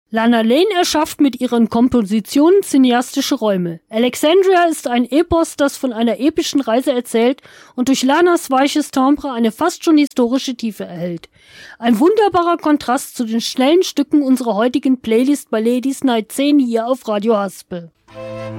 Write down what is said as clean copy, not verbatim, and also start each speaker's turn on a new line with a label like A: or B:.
A: Lana Lane erschafft mit ihren Kompositionen cineastische Räume. Alexandria ist ein Epos, das von einer epischen Reise erzählt und durch Lanas weiches Timbre eine fast schon historische Tiefe erhält. Ein wunderbarer Kontrast zu den schnellen Stücken unserer heutigen Playlist bei Ladies Night 10 hier auf Radio Haspel.